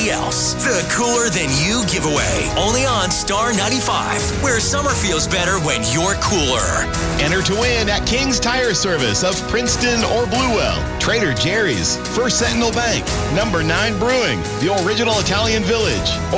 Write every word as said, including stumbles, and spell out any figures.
anybody else. The Cooler Than You giveaway, only on Star ninety-five, where summer feels better when you're cooler. Enter to win at King's Tire Service of Princeton or Bluewell, Trader Jerry's, First Sentinel Bank, Number nine Brewing, the original Italian Village,